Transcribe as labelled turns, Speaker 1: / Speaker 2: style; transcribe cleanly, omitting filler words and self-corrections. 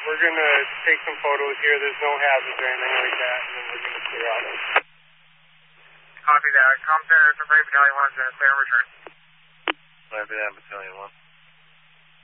Speaker 1: We're going to take some photos here. There's no hazards or anything like that, and then we're going to clear out.
Speaker 2: Copy that. Come center, Brave Battalion 1 is going to clear and return.
Speaker 3: Copy that, Battalion 1.